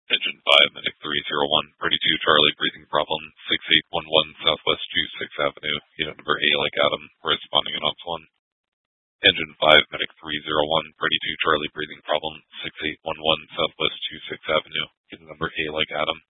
Engine 5, Medic 301, ready to Charlie, breathing problem, 6811 Southwest 26th Avenue, unit number A like Adam, corresponding announce 1. Engine 5, Medic 301, ready to Charlie, breathing problem, 6811 Southwest 26th Avenue, unit number A like Adam,